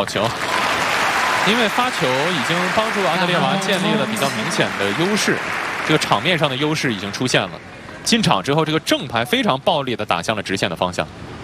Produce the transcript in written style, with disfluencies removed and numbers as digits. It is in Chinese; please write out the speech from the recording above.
好球。因为发球已经帮助安德烈娃建立了比较明显的优势，这个场面上的优势已经出现了。进场之后，这个正拍非常暴力的打向了直线的方向。